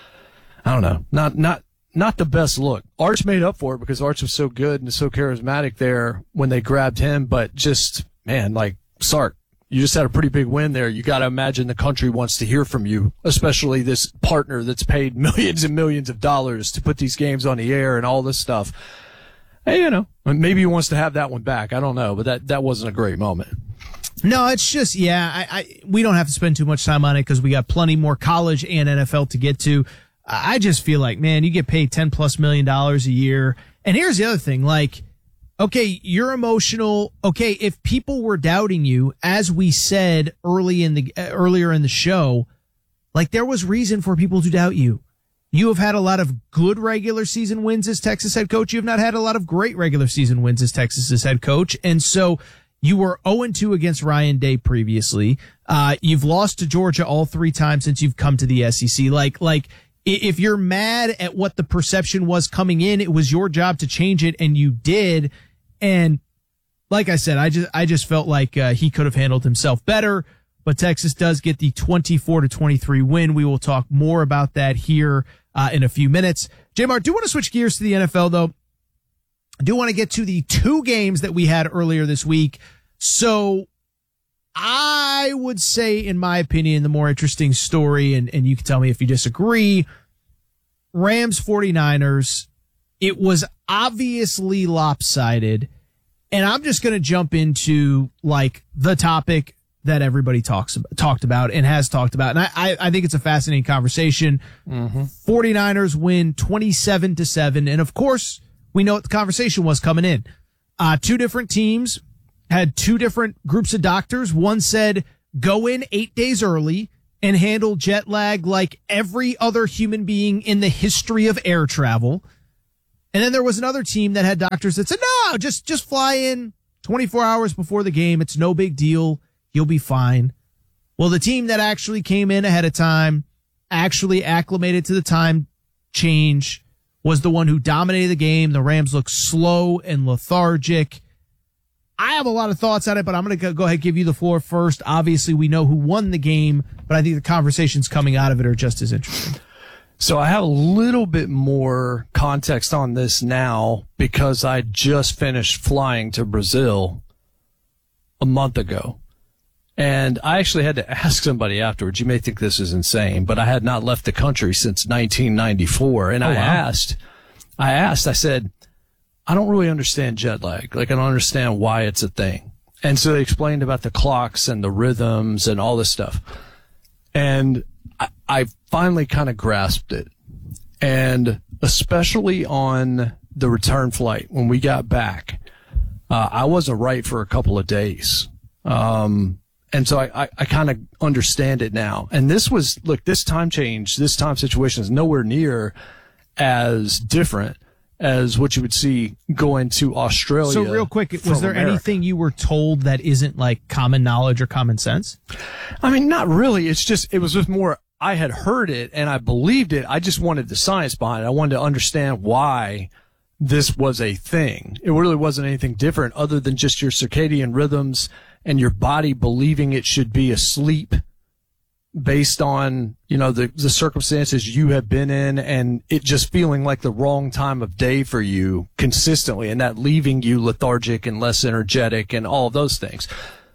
I don't know, not, not, not the best look. Arch made up for it because Arch was so good and so charismatic there when they grabbed him, but just, man, like, Sark, you just had a pretty big win there. You got to imagine the country wants to hear from you, especially this partner that's paid millions and millions of dollars to put these games on the air and all this stuff. Hey, you know, maybe he wants to have that one back. I don't know, but that, that wasn't a great moment. No, it's just, yeah, I, I we don't have to spend too much time on it because we got plenty more college and N F L to get to. I just feel like, man, you get paid ten plus million dollars a year. And here's the other thing, like, okay, you're emotional. Okay, if people were doubting you, as we said early in the uh, earlier in the show, like, there was reason for people to doubt you. You have had a lot of good regular season wins as Texas head coach. You have not had a lot of great regular season wins as Texas's head coach. And so you were oh and two against Ryan Day previously. Uh, you've lost to Georgia all three times since you've come to the S E C. Like, like, if you're mad at what the perception was coming in, it was your job to change it, and you did. And like I said, I just I just felt like uh, he could have handled himself better. But Texas does get the twenty-four to twenty-three win. We will talk more about that here uh, in a few minutes. J-Mar, do you want to switch gears to the N F L, though? I do want to get to the two games that we had earlier this week. So I would say, in my opinion, the more interesting story, and, and you can tell me if you disagree, Rams 49ers. It was obviously lopsided. And I'm just going to jump into like the topic that everybody talks about, talked about and has talked about. And I, I, I think it's a fascinating conversation. Mm-hmm. 49ers win twenty-seven to seven. And of course, we know what the conversation was coming in. Uh, two different teams had two different groups of doctors. One said, go in eight days early and handle jet lag like every other human being in the history of air travel. And then there was another team that had doctors that said, no, just, just fly in twenty-four hours before the game. It's no big deal. You'll be fine. Well, the team that actually came in ahead of time, actually acclimated to the time change, was the one who dominated the game. The Rams looked slow and lethargic. I have a lot of thoughts on it, but I'm going to go ahead and give you the floor first. Obviously, we know who won the game, but I think the conversations coming out of it are just as interesting. So I have a little bit more context on this now because I just finished flying to Brazil a month ago. And I actually had to ask somebody afterwards. You may think this is insane, but I had not left the country since nineteen ninety-four. And oh, I wow. asked, I asked, I said, I don't really understand jet lag. Like, I don't understand why it's a thing. And so they explained about the clocks and the rhythms and all this stuff. And I, I finally kind of grasped it. And especially on the return flight, when we got back, uh, I wasn't right for a couple of days. Um, and so I, I, I kind of understand it now. And this was, look, this time change, this time situation is nowhere near as different as what you would see going to Australia. So real quick, was there America. anything you were told that isn't like common knowledge or common sense? I mean, not really. It's just, it was just more, I had heard it and I believed it. I just wanted the science behind it. I wanted to understand why this was a thing. It really wasn't anything different other than just your circadian rhythms and your body believing it should be asleep based on, you know, the, the circumstances you have been in and it just feeling like the wrong time of day for you consistently and that leaving you lethargic and less energetic and all of those things.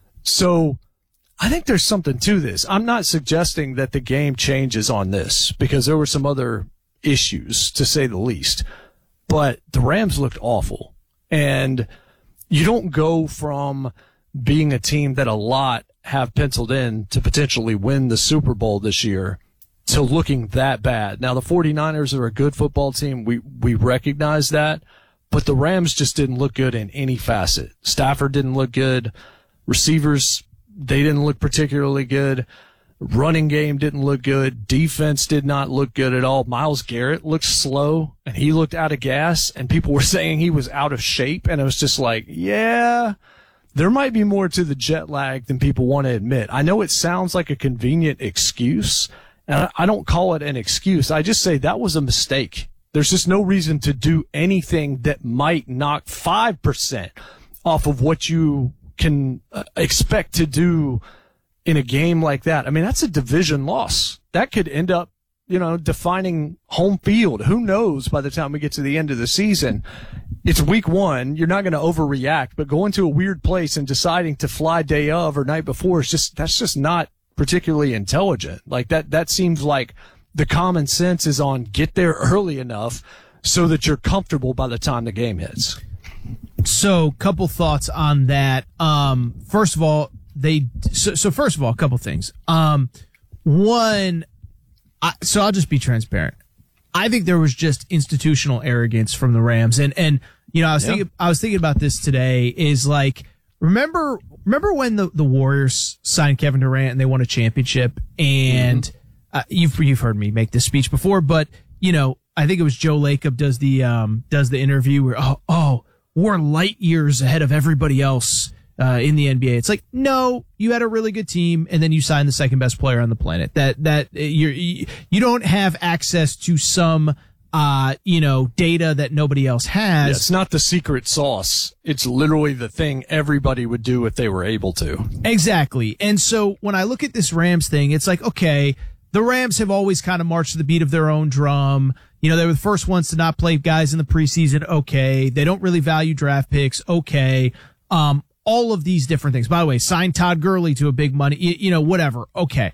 So I think there's something to this. I'm not suggesting that the game changes on this because there were some other issues, to say the least. But the Rams looked awful. And you don't go from being a team that a lot have penciled in to potentially win the Super Bowl this year to looking that bad. Now, the 49ers are a good football team. We, we recognize that. But the Rams just didn't look good in any facet. Stafford didn't look good. Receivers, they didn't look particularly good. Running game didn't look good. Defense did not look good at all. Myles Garrett looked slow and he looked out of gas and people were saying he was out of shape. And it was just like, yeah, there might be more to the jet lag than people want to admit. I know it sounds like a convenient excuse and I don't call it an excuse. I just say that was a mistake. There's just no reason to do anything that might knock five percent off of what you can uh, expect to do in a game like that. I mean, that's a division loss. That could end up, you know, defining home field. Who knows by the time we get to the end of the season? It's week one. You're not going to overreact, but going to a weird place and deciding to fly day of or night before is just, that's just not particularly intelligent. Like that, that seems like the common sense is on get there early enough so that you're comfortable by the time the game hits. So, couple thoughts on that. Um, first of all, they, so, so first of all, a couple things. Um, one, I, so I'll just be transparent. I think there was just institutional arrogance from the Rams. And, and, you know, I was yeah. thinking, I was thinking about this today is like, remember, remember when the, the Warriors signed Kevin Durant and they won a championship and, mm-hmm. uh, you've, you've heard me make this speech before, but, you know, I think it was Joe Lacob does the, um, does the interview where, oh, oh, we're light years ahead of everybody else. Uh, in the N B A, it's like, no, you had a really good team and then you signed the second best player on the planet. That, that you're, you, you don't have access to some, uh, you know, data that nobody else has. Yeah, it's not the secret sauce. It's literally the thing everybody would do if they were able to. Exactly. And so when I look at this Rams thing, it's like, okay, the Rams have always kind of marched to the beat of their own drum. You know, they were the first ones to not play guys in the preseason. Okay. They don't really value draft picks. Okay. Um, all of these different things. By the way, signed Todd Gurley to a big money, you, you know, whatever. Okay.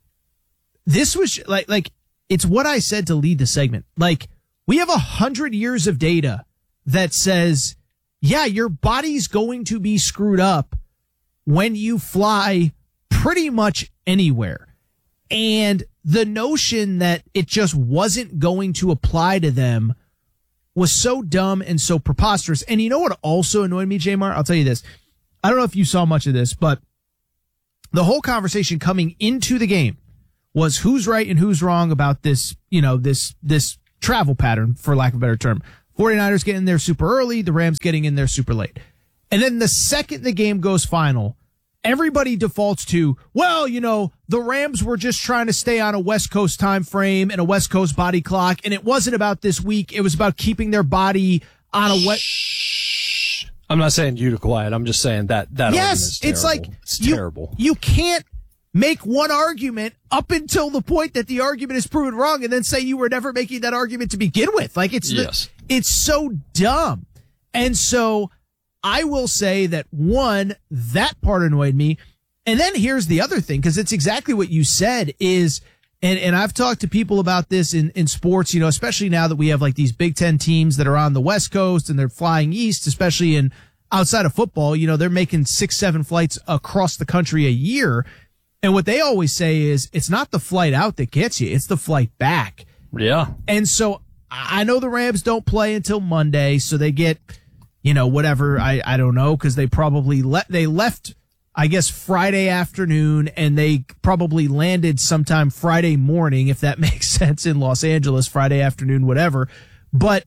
This was like, like, it's what I said to lead the segment. Like, we have a hundred years of data that says, yeah, your body's going to be screwed up when you fly pretty much anywhere. And the notion that it just wasn't going to apply to them was so dumb and so preposterous. And you know what also annoyed me, J-Mar? I'll tell you this. I don't know if you saw much of this, but the whole conversation coming into the game was who's right and who's wrong about this, you know, this, this travel pattern, for lack of a better term. 49ers getting there super early, the Rams getting in there super late. And then the second the game goes final, everybody defaults to, well, you know, the Rams were just trying to stay on a West Coast time frame and a West Coast body clock, and it wasn't about this week. It was about keeping their body on a West. I'm not saying you to quiet. I'm just saying that that yes, it's like it's you, terrible. You can't make one argument up until the point that the argument is proven wrong, and then say you were never making that argument to begin with. Like it's yes. the, it's so dumb, and so. I will say that, one, that part annoyed me. And then here's the other thing, because it's exactly what you said is, and, and I've talked to people about this in, in sports, you know, especially now that we have like these Big Ten teams that are on the West Coast and they're flying east, especially in outside of football, you know, they're making six, seven flights across the country a year. And what they always say is it's not the flight out that gets you, it's the flight back. Yeah. And so I know the Rams don't play until Monday, so they get, you know, whatever, I, I don't know, because they probably let, they left, I guess, Friday afternoon, and they probably landed sometime Friday morning, if that makes sense, in Los Angeles, Friday afternoon, whatever. But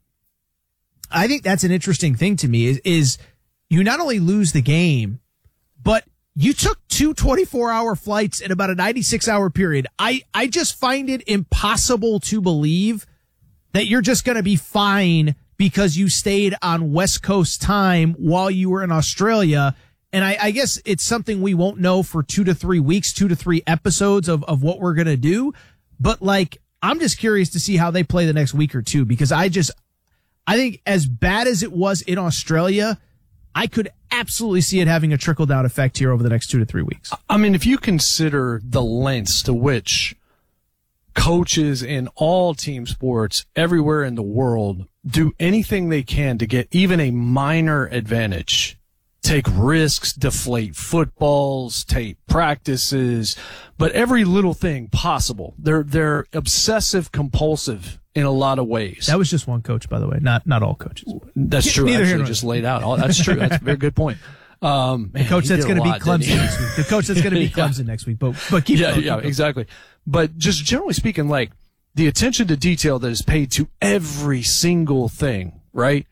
I think that's an interesting thing to me is, is you not only lose the game, but you took two twenty-four hour flights in about a ninety-six hour period. I, I just find it impossible to believe that you're just going to be fine because you stayed on West Coast time while you were in Australia. And I, I guess it's something we won't know for two to three weeks, two to three episodes of, of what we're going to do. But like, I'm just curious to see how they play the next week or two, because I just, I think as bad as it was in Australia, I could absolutely see it having a trickle down effect here over the next two to three weeks. I mean, if you consider the lengths to which coaches in all team sports everywhere in the world do anything they can to get even a minor advantage, take risks, deflate footballs, tape practices, but every little thing possible. They're, they're obsessive compulsive in a lot of ways. That was just one coach, by the way, not, not all coaches. That's true. Neither Actually, just laid out. Oh, that's true. That's a very good point. Um, the coach man, that's going to be lot, Clemson next week. The coach that's going to be Clemson yeah. next week. But, but keep yeah, going. Yeah, exactly. But just generally speaking, like the attention to detail that is paid to every single thing, right?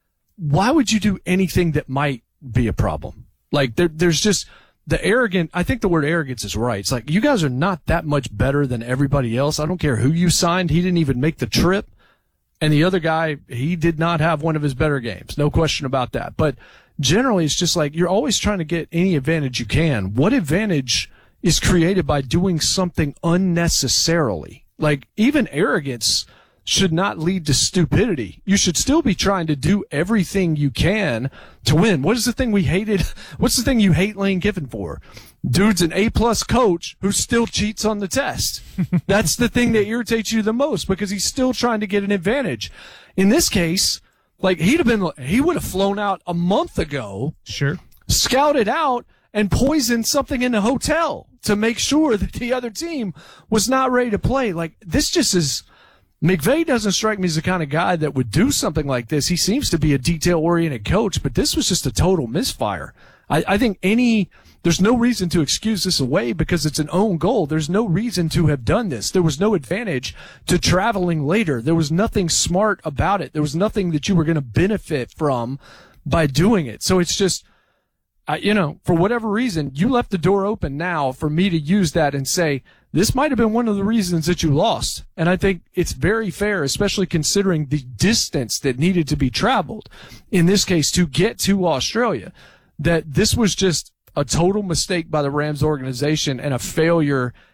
Why would you do anything that might be a problem? Like there, there's just the arrogant. I think the word arrogance is right. It's like, you guys are not that much better than everybody else. I don't care who you signed. He didn't even make the trip. And the other guy, he did not have one of his better games. No question about that. But generally, it's just like you're always trying to get any advantage you can. What advantage is created by doing something unnecessarily? Like, even arrogance should not lead to stupidity. You should still be trying to do everything you can to win. What is the thing we hated? What's the thing you hate Lane Kiffin for? Dude's an A-plus coach who still cheats on the test. That's the thing that irritates you the most, because he's still trying to get an advantage. In this case, like, he'd have been, he would have flown out a month ago. Sure. Scouted out and poisoned something in the hotel to make sure that the other team was not ready to play. Like, this just is, McVay doesn't strike me as the kind of guy that would do something like this. He seems to be a detail-oriented coach, but this was just a total misfire. I, I think any, there's no reason to excuse this away because it's an own goal. There's no reason to have done this. There was no advantage to traveling later. There was nothing smart about it. There was nothing that you were going to benefit from by doing it. So it's just, Uh, you know, for whatever reason, you left the door open now for me to use that and say, this might have been one of the reasons that you lost. And I think it's very fair, especially considering the distance that needed to be traveled, in this case, to get to Australia, that this was just a total mistake by the Rams organization and a failure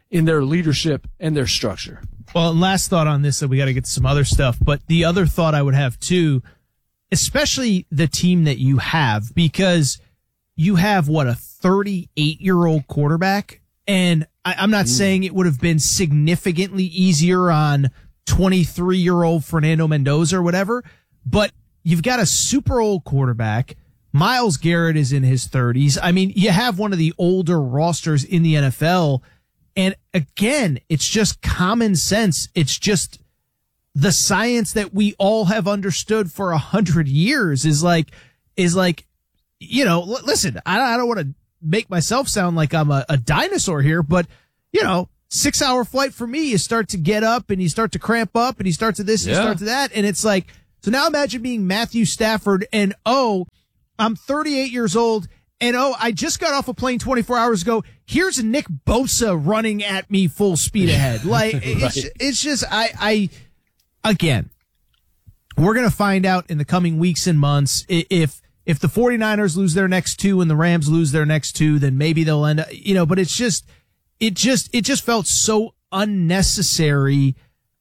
in their leadership and their structure. Well, and last thought on this, that we got to get to some other stuff, but the other thought I would have too, especially the team that you have, because you have what, a thirty-eight year old quarterback. And I, I'm not mm. saying it would have been significantly easier on twenty-three year old Fernando Mendoza or whatever, but you've got a super old quarterback. Myles Garrett is in his thirties. I mean, you have one of the older rosters in the N F L. And again, it's just common sense. It's just the science that we all have understood for a hundred years is like, is like, you know, l- listen, I, I don't want to make myself sound like I'm a, a dinosaur here, but you know, six hour flight for me, you start to get up and you start to cramp up and you start to this and yeah. you start to that. And it's like, so now imagine being Matthew Stafford and, oh, I'm thirty-eight years old. And, oh, I just got off a plane twenty-four hours ago. Here's Nick Bosa running at me full speed ahead. Like, right. it's, it's just, I, I, again, we're going to find out in the coming weeks and months if, if the 49ers lose their next two and the Rams lose their next two, then maybe they'll end up, you know, but it's just, it just, it just felt so unnecessary.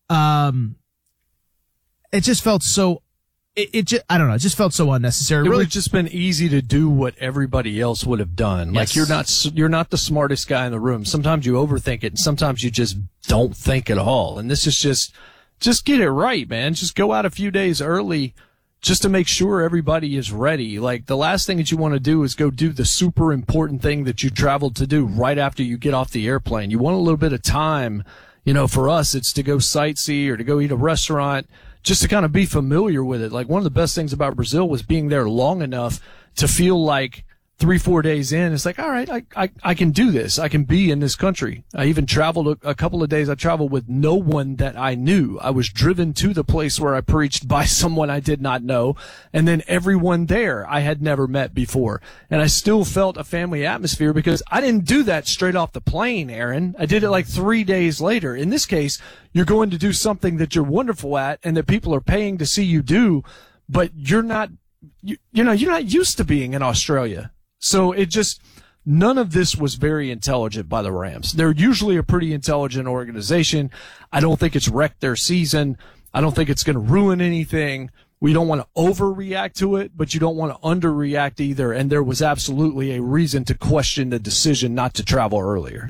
Um, it just felt so It, it just, I don't know. It just felt so unnecessary. It really, would have just been easy to do what everybody else would have done. Yes. Like you're not, you're not the smartest guy in the room. Sometimes you overthink it and sometimes you just don't think at all. And this is just, just get it right, man. Just go out a few days early just to make sure everybody is ready. Like the last thing that you want to do is go do the super important thing that you traveled to do right after you get off the airplane. You want a little bit of time. You know, for us, it's to go sightsee or to go eat a restaurant, just to kind of be familiar with it. Like one of the best things about Brazil was being there long enough to feel like three, four days in, it's like, all right, I, I, I can do this. I can be in this country. I even traveled a, a couple of days. I traveled with no one that I knew. I was driven to the place where I preached by someone I did not know. And then everyone there I had never met before. And I still felt a family atmosphere because I didn't do that straight off the plane, Aaron. I did it like three days later. In this case, you're going to do something that you're wonderful at and that people are paying to see you do, but you're not, you, you know, you're not used to being in Australia. So it just, none of this was very intelligent by the Rams. They're usually a pretty intelligent organization. I don't think it's wrecked their season. I don't think it's going to ruin anything. We don't want to overreact to it, but you don't want to underreact either. And there was absolutely a reason to question the decision not to travel earlier.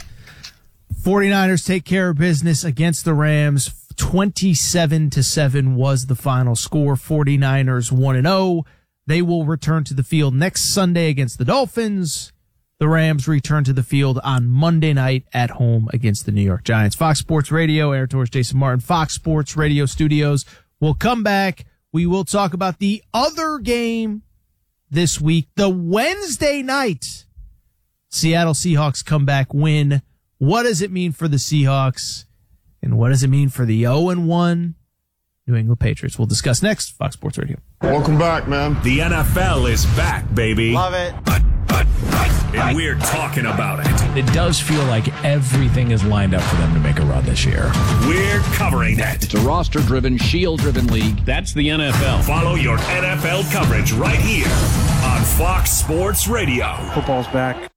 49ers take care of business against the Rams. twenty-seven to seven was the final score. 49ers one and oh. They will return to the field next Sunday against the Dolphins. The Rams return to the field on Monday night at home against the New York Giants. Fox Sports Radio, Aaron Torres, Jason Martin, Fox Sports Radio Studios. We'll come back. We will talk about the other game this week, the Wednesday night Seattle Seahawks comeback win. What does it mean for the Seahawks? And what does it mean for the oh and one New England Patriots? We'll discuss next. Fox Sports Radio. Welcome back, man. The N F L is back, baby. Love it. And we're talking about it. It does feel like everything is lined up for them to make a run this year. We're covering it. It's a roster-driven, shield-driven league. That's the N F L. Follow your N F L coverage right here on Fox Sports Radio. Football's back.